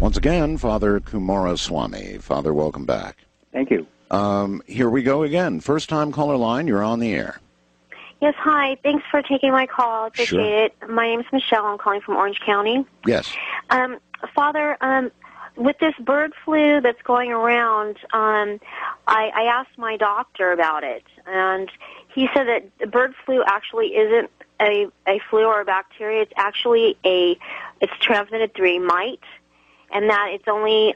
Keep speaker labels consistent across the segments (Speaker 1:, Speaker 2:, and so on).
Speaker 1: Once again, Father Kumaraswamy. Father, welcome back.
Speaker 2: Thank you.
Speaker 1: Here we go again. First-time caller line, you're on the air.
Speaker 3: Yes, hi. Thanks for taking my call. I appreciate it. My name is Michelle. I'm calling from Orange County.
Speaker 1: Yes.
Speaker 3: Father, with this bird flu that's going around, I asked my doctor about it, and he said that the bird flu actually isn't a flu or a bacteria. It's actually it's transmitted through a mite, and that it's only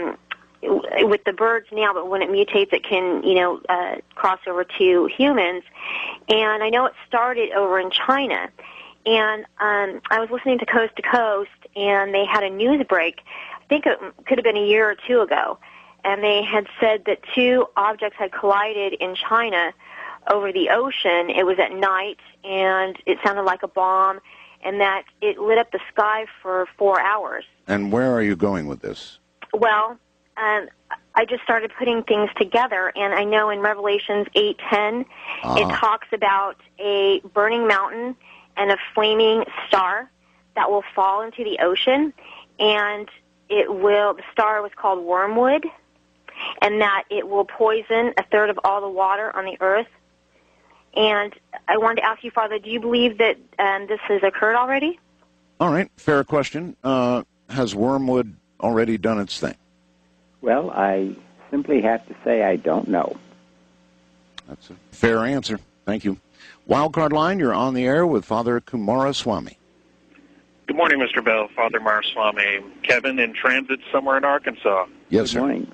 Speaker 3: with the birds now, but when it mutates, it can, cross over to humans. And I know it started over in China. And I was listening to Coast, and they had a news break. I think it could have been a year or two ago. And they had said that two objects had collided in China over the ocean. It was at night, and it sounded like a bomb, and that it lit up the sky for 4 hours.
Speaker 1: And where are you going with this?
Speaker 3: Well, I just started putting things together, and I know in Revelations 8:10, it talks about a burning mountain and a flaming star that will fall into the ocean, and the star was called wormwood, and that it will poison a third of all the water on the earth. And I wanted to ask you, Father, do you believe that this has occurred already?
Speaker 1: All right, fair question. Has wormwood already done its thing?
Speaker 2: Well, I simply have to say I don't know.
Speaker 1: That's a fair answer. Thank you. Wildcard line, you're on the air with Father Kumaraswamy.
Speaker 4: Good morning, Mr. Bell. Father Kumaraswamy. Kevin in transit somewhere in Arkansas.
Speaker 1: Yes, sir.
Speaker 2: Good morning.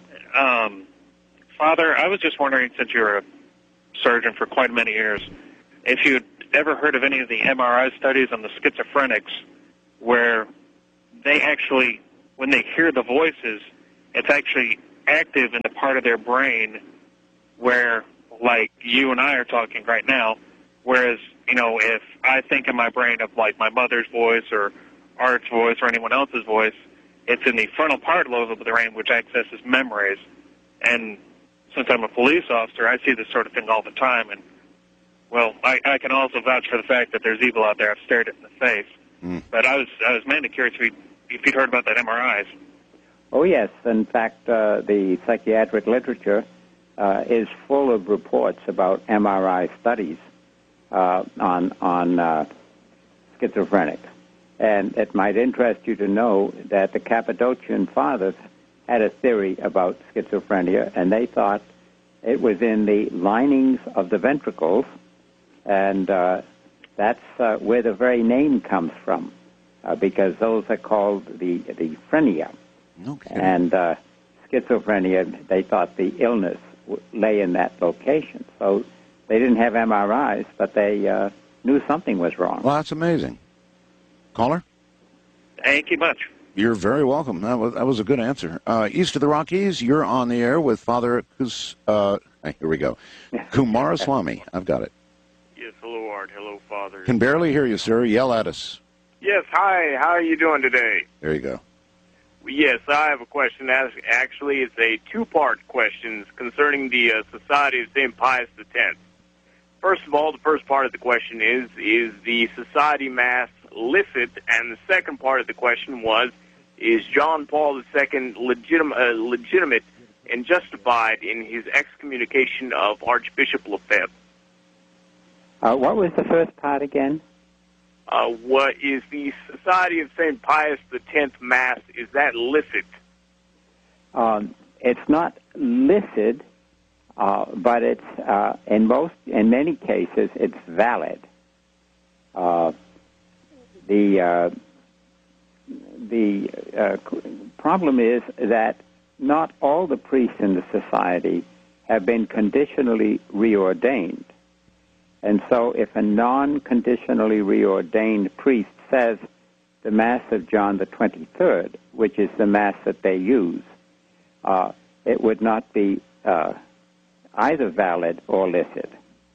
Speaker 4: Father, I was just wondering, since you're a surgeon for quite many years, if you'd ever heard of any of the MRI studies on the schizophrenics where they actually, when they hear the voices, it's actually active in the part of their brain where, like you and I are talking right now, whereas, if I think in my brain of, like, my mother's voice or Art's voice or anyone else's voice, it's in the frontal part lobe of the brain, which accesses memories. And since I'm a police officer, I see this sort of thing all the time. And, well, I can also vouch for the fact that there's evil out there. I've stared it in the face. But I was mainly curious if you'd heard about that MRIs.
Speaker 2: Oh, yes. In fact, the psychiatric literature is full of reports about MRI studies on schizophrenics. And it might interest you to know that the Cappadocian Fathers had a theory about schizophrenia, and they thought it was in the linings of the ventricles, and that's where the very name comes from, because those are called the phrenia.
Speaker 1: Okay.
Speaker 2: And schizophrenia, they thought the illness lay in that location. So they didn't have MRIs, but they knew something was wrong.
Speaker 1: Well, that's amazing. Caller?
Speaker 4: Thank you much.
Speaker 1: You're very welcome. That was a good answer. East of the Rockies, you're on the air with Father here we go. Kumaraswamy. I've got it.
Speaker 5: Yes, hello, Art. Hello, Father.
Speaker 1: Can barely hear you, sir. Yell at us.
Speaker 5: Yes, hi. How are you doing today?
Speaker 1: There you go.
Speaker 5: Yes, I have a question. Actually, it's a two-part question concerning the Society of St. Pius X. First of all, the first part of the question is the Society Mass licit? And the second part of the question was, is John Paul II legitimate and justified in his excommunication of Archbishop Lefebvre?
Speaker 2: What was the first part again?
Speaker 5: What is the Society of St. Pius X Mass? Is that licit?
Speaker 2: It's not licit, but it's in many cases it's valid. The problem is that not all the priests in the society have been conditionally reordained. And so if a non-conditionally reordained priest says the Mass of John the 23rd, which is the Mass that they use, it would not be either valid or licit.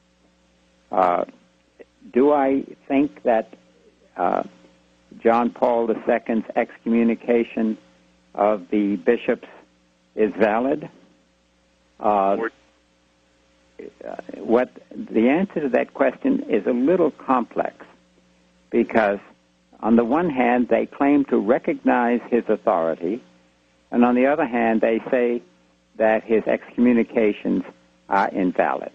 Speaker 2: Do I think that John Paul II's excommunication of the bishops is valid? What the answer to that question is a little complex, because on the one hand they claim to recognize his authority And on the other hand, they say that his excommunications are invalid.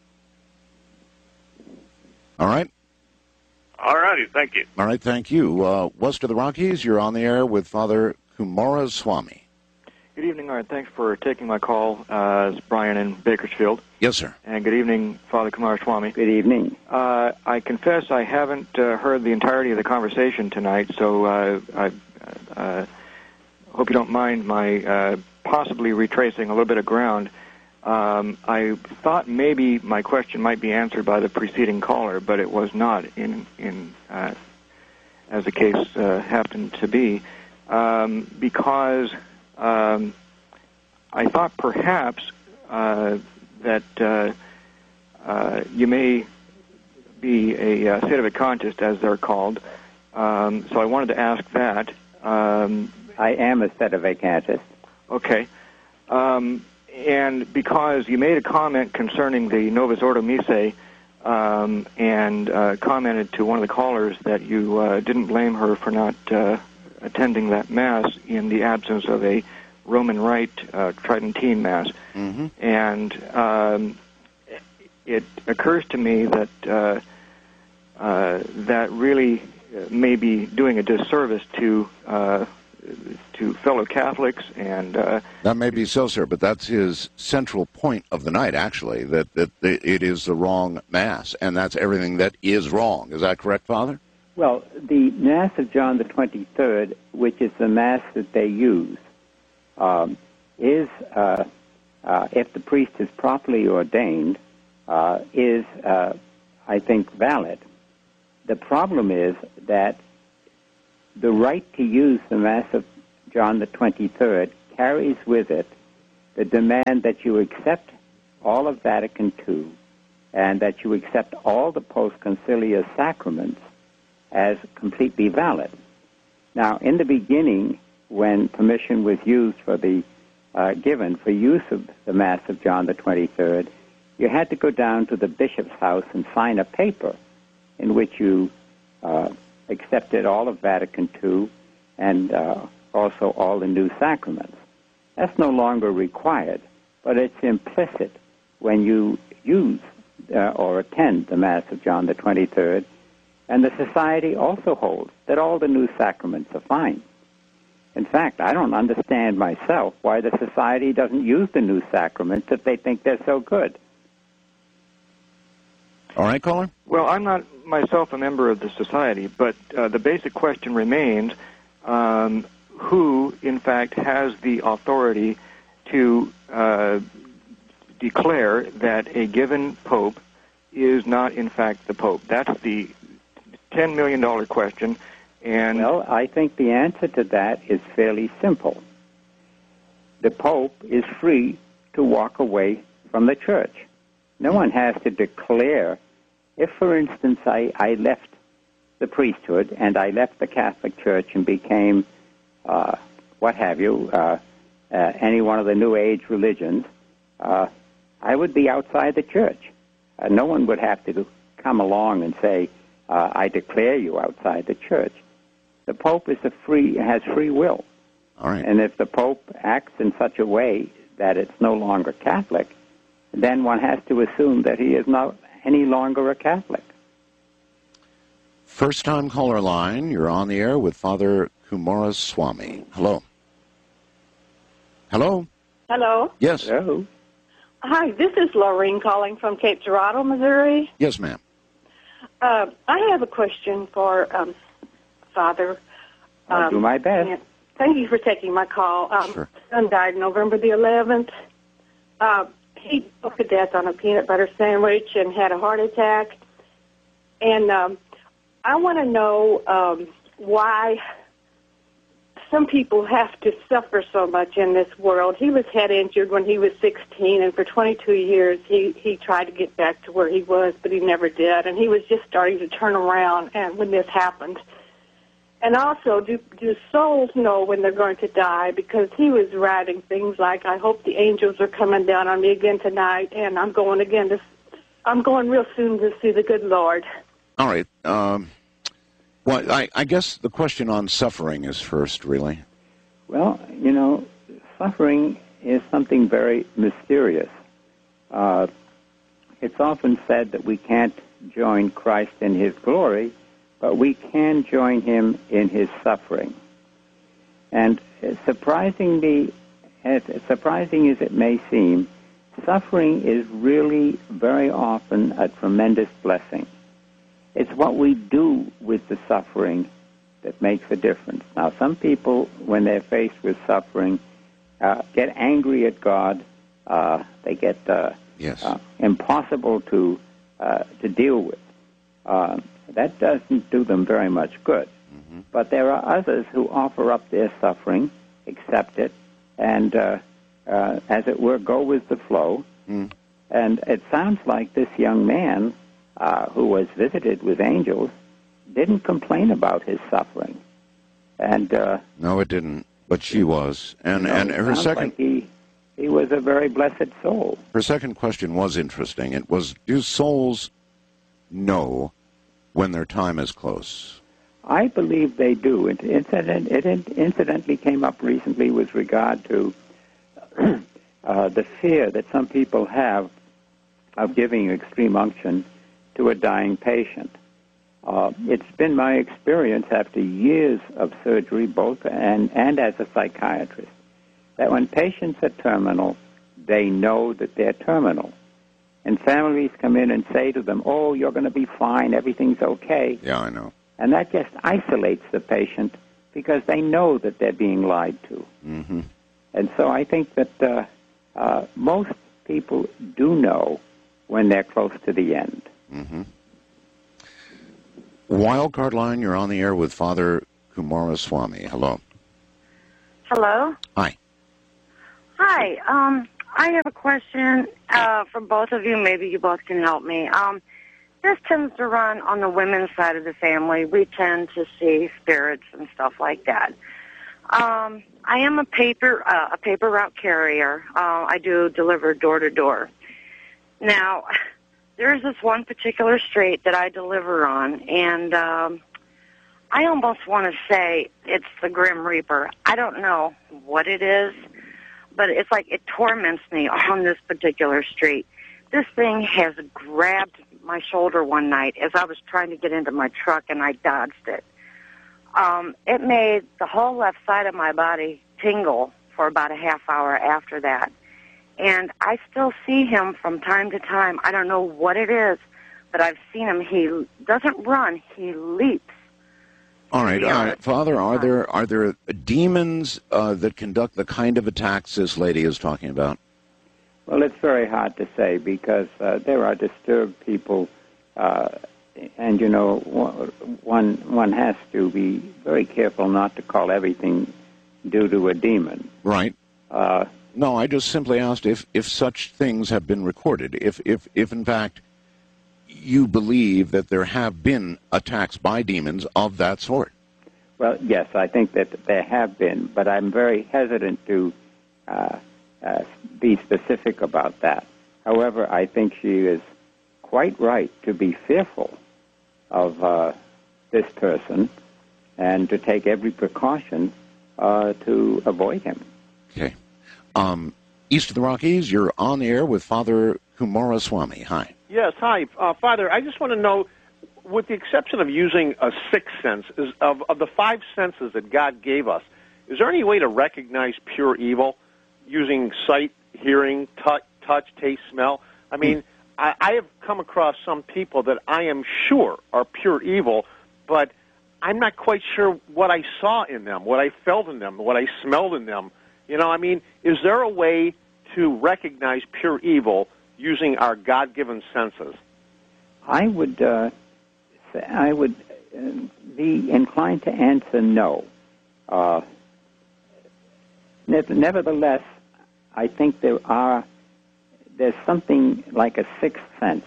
Speaker 1: All right.
Speaker 5: All righty, thank you.
Speaker 1: All right, thank you. West of the Rockies, you're on the air with Father Kumaraswamy.
Speaker 6: Good evening, Art. Thanks for taking my call. It's Brian in Bakersfield.
Speaker 1: Yes, sir.
Speaker 6: And good evening, Father Kumaraswamy.
Speaker 2: Good evening.
Speaker 6: I confess I haven't heard the entirety of the conversation tonight, so I hope you don't mind my possibly retracing a little bit of ground. I thought maybe my question might be answered by the preceding caller, but it was not, as the case happened to be, because I thought perhaps that you may be a sedevacantist, as they're called. So I wanted to ask that.
Speaker 2: I am a sedevacantist.
Speaker 6: Okay. And because you made a comment concerning the Novus Ordo Missae, and commented to one of the callers that you didn't blame her for not attending that Mass in the absence of a Roman Rite Tridentine Mass.
Speaker 1: Mm-hmm.
Speaker 6: And it occurs to me that that really may be doing a disservice to fellow Catholics, and
Speaker 1: that may be so, sir, but that's his central point of the night, actually, that it is the wrong Mass, and that's everything that is wrong. Is that correct, Father?
Speaker 2: Well, the Mass of John the 23rd, which is the Mass that they use, is, if the priest is properly ordained, is, I think, valid. The problem is that the right to use the Mass of John the 23rd carries with it the demand that you accept all of Vatican II and that you accept all the post-conciliar sacraments as completely valid. Now, in the beginning, when permission was used for the given for use of the Mass of John the 23rd, you had to go down to the bishop's house and sign a paper in which you accepted all of Vatican II and also all the new sacraments. That's no longer required, but it's implicit when you use or attend the Mass of John the 23rd, and the Society also holds that all the new sacraments are fine. In fact, I don't understand myself why the Society doesn't use the new sacraments if they think they're so good.
Speaker 1: All right, caller?
Speaker 6: Well, I'm not myself a member of the Society, but the basic question remains, who, in fact, has the authority to declare that a given pope is not, in fact, the pope? That's the $10 million question. And
Speaker 2: well, I think the answer to that is fairly simple. The pope is free to walk away from the church. No one has to declare. If, for instance, I left the priesthood and I left the Catholic Church and became, what have you, any one of the New Age religions, I would be outside the church. No one would have to come along and say, I declare you outside the church. The Pope has free will.
Speaker 1: All right.
Speaker 2: And if the Pope acts in such a way that it's no longer Catholic, then one has to assume that he is not any longer a Catholic.
Speaker 1: First-time caller line, you're on the air with Father Kumaraswamy. Hello. Hello?
Speaker 7: Hello.
Speaker 1: Yes.
Speaker 2: Hello.
Speaker 7: Hi, this is Lorraine calling from Cape Girardeau, Missouri.
Speaker 1: Yes, ma'am.
Speaker 7: I have a question for Father.
Speaker 2: I'll do my best.
Speaker 7: Thank you for taking my call.
Speaker 1: Sure.
Speaker 7: My son died November the 11th. He took to death on a peanut butter sandwich and had a heart attack. And I want to know why some people have to suffer so much in this world. He was head injured when he was 16, and for 22 years he tried to get back to where he was, but he never did. And he was just starting to turn around and when this happened. And also, do souls know when they're going to die? Because he was writing things like, I hope the angels are coming down on me again tonight, and I'm going real soon to see the good Lord.
Speaker 1: All right. Well, I guess the question on suffering is first, really.
Speaker 2: Well, suffering is something very mysterious. It's often said that we can't join Christ in his glory, but we can join him in his suffering. And surprising as it may seem, suffering is really very often a tremendous blessing. It's what we do with the suffering that makes a difference. Now, some people, when they're faced with suffering, get angry at God. They get impossible to deal with. That doesn't do them very much good. Mm-hmm. But there are others who offer up their suffering, accept it, and, as it were, go with the flow. Mm. And it sounds like this young man who was visited with angels didn't complain about his suffering. And
Speaker 1: no, it didn't. But she was. And her second...
Speaker 2: Like he was a very blessed soul.
Speaker 1: Her second question was interesting. It was, do souls know when their time is close?
Speaker 2: I believe they do. It incidentally came up recently with regard to the fear that some people have of giving extreme unction to a dying patient. It's been my experience after years of surgery, both and as a psychiatrist, that when patients are terminal, they know that they're terminal. And families come in and say to them, "Oh, you're going to be fine, everything's okay."
Speaker 1: Yeah, I know.
Speaker 2: And that just isolates the patient because they know that they're being lied to.
Speaker 1: Mm-hmm.
Speaker 2: And so I think that most people do know when they're close to the end.
Speaker 1: Mm-hmm. Wildcard line, you're on the air with Father Kumaraswamy. Hello.
Speaker 8: Hello.
Speaker 1: Hi.
Speaker 8: Hi. I have a question for both of you. Maybe you both can help me. This tends to run on the women's side of the family. We tend to see spirits and stuff like that. I am a paper route carrier. I do deliver door to door. Now, there's this one particular street that I deliver on, and I almost want to say it's the Grim Reaper. I don't know what it is, but it's like it torments me on this particular street. This thing has grabbed my shoulder one night as I was trying to get into my truck, and I dodged it. It made the whole left side of my body tingle for about a half hour after that. And I still see him from time to time. I don't know what it is, but I've seen him. He doesn't run. He leaps.
Speaker 1: All right, Father, are there demons that conduct the kind of attacks this lady is talking about?
Speaker 2: Well, it's very hard to say because there are disturbed people, and you know, one has to be very careful not to call everything due to a demon.
Speaker 1: Right. No, I just simply asked if such things have been recorded. If in fact you believe that there have been attacks by demons of that sort.
Speaker 2: Well, yes, I think that there have been, but I'm very hesitant to be specific about that. However, I think she is quite right to be fearful of this person and to take every precaution to avoid him.
Speaker 1: Okay. East of the Rockies, you're on the air with Father Kumaraswamy. Hi.
Speaker 9: Yes, hi. Father, I just want to know, with the exception of using a sixth sense, of the five senses that God gave us, is there any way to recognize pure evil using sight, hearing, touch, taste, smell? I mean, I have come across some people that I am sure are pure evil, but I'm not quite sure what I saw in them, what I felt in them, what I smelled in them. You know, I mean, is there a way to recognize pure evil using our God-given senses?
Speaker 2: I would be inclined to answer no. Nevertheless, I think there's something like a sixth sense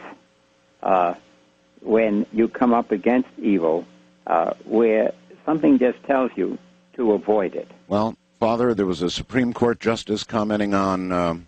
Speaker 2: when you come up against evil, where something just tells you to avoid it.
Speaker 1: Well, Father, there was a Supreme Court justice commenting on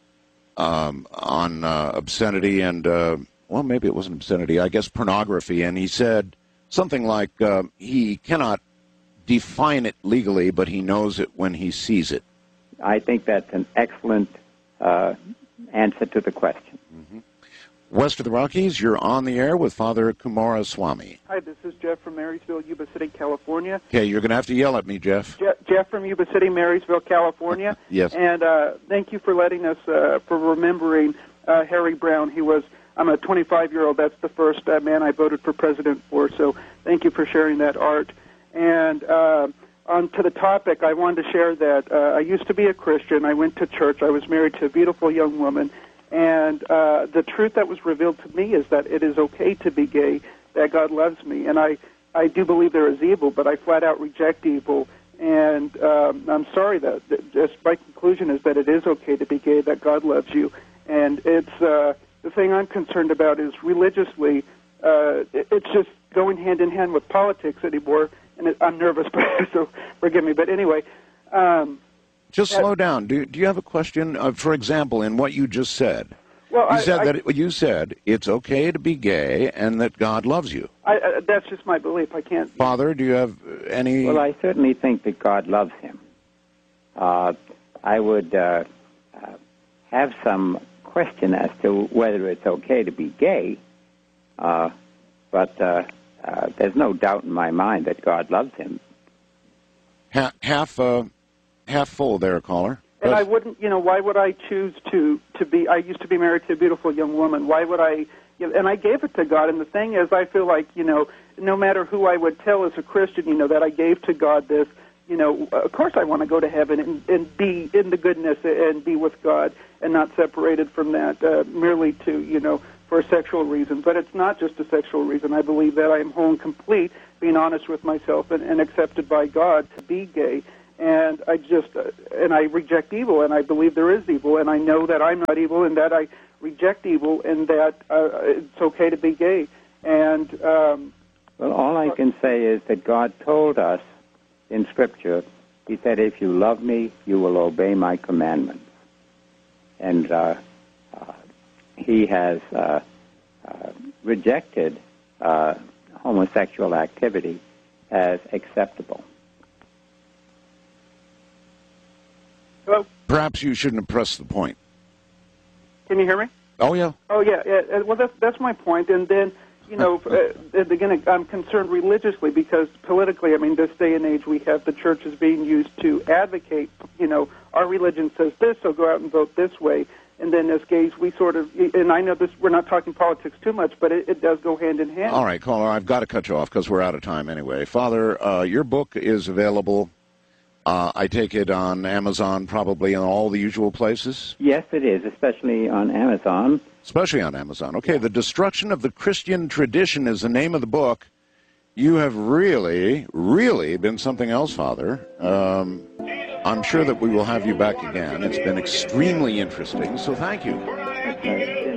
Speaker 1: obscenity and, well, maybe it wasn't obscenity, I guess pornography, and he said something like he cannot define it legally, but he knows it when he sees it.
Speaker 2: I think that's an excellent answer to the question.
Speaker 1: Mm-hmm. West of the Rockies, you're on the air with Father Kumaraswamy.
Speaker 10: Hi, this is Jeff from Marysville, Yuba City, California.
Speaker 1: Okay, you're going to have to yell at me, Jeff.
Speaker 10: Jeff from Yuba City, Marysville, California.
Speaker 1: Yes.
Speaker 10: And thank you for letting us, for remembering Harry Brown. I'm a 25-year-old. That's the first man I voted for president for, so thank you for sharing that, Art. And on to the topic, I wanted to share that I used to be a Christian. I went to church. I was married to a beautiful young woman. And the truth that was revealed to me is that it is okay to be gay, that God loves me. And I do believe there is evil, but I flat out reject evil. And I'm sorry that just my conclusion is that it is okay to be gay, that God loves you. And it's the thing I'm concerned about is religiously, it's just going hand in hand with politics anymore. And I'm nervous, so forgive me. But anyway.
Speaker 1: Just slow down. Do you have a question? For example, in what you just said, you said it's okay to be gay and that God loves you.
Speaker 10: That's just my belief. I can't.
Speaker 1: Father, do you have any?
Speaker 2: Well, I certainly think that God loves him. I would have some question as to whether it's okay to be gay, but there's no doubt in my mind that God loves him.
Speaker 1: Half full there, caller.
Speaker 10: And I wouldn't, why would I choose to be, I used to be married to a beautiful young woman. Why would I, and I gave it to God. And the thing is, I feel like, no matter who I would tell as a Christian, that I gave to God this, of course I want to go to heaven and be in the goodness and be with God and not separated from that merely to, for a sexual reason. But it's not just a sexual reason. I believe that I am whole and complete, being honest with myself and accepted by God to be gay. And I reject evil, and I believe there is evil, and I know that I'm not evil, and that I reject evil, and that it's okay to be gay. And
Speaker 2: well, all I can say is that God told us in Scripture, he said, if you love me, you will obey my commandments. And he has rejected homosexual activity as acceptable.
Speaker 10: Hello?
Speaker 1: Perhaps you shouldn't have pressed the point.
Speaker 10: Can you hear me?
Speaker 1: Oh, yeah.
Speaker 10: Oh, yeah. Well, that's my point. And then, again, I'm concerned religiously because politically, this day and age, we have the churches being used to advocate, our religion says this, so go out and vote this way. And then as gays, we sort of, and I know this, we're not talking politics too much, but it does go hand in hand.
Speaker 1: All right, caller, I've got to cut you off because we're out of time anyway. Father, your book is available. I take it on Amazon, probably in all the usual places?
Speaker 2: Yes, it is, especially on Amazon.
Speaker 1: Especially on Amazon. Okay, The Destruction of the Christian Tradition is the name of the book. You have really, really been something else, Father. I'm sure that we will have you back again. It's been extremely interesting, so thank you.